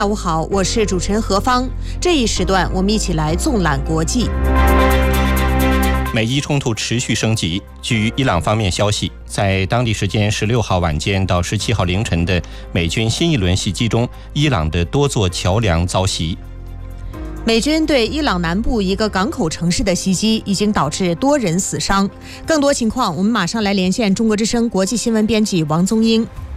下午好，我是主持人何芳。这一时段，我们一起来纵览国际。 美伊冲突持续升级。据伊朗方面消息，在当地时间16号晚间到17号凌晨的美军新一轮袭击中，伊朗的多座桥梁遭袭。 美军对伊朗南部一个港口城市的袭击已经导致多人死伤。更多情况，我们马上来连线中国之声国际新闻编辑王宗英。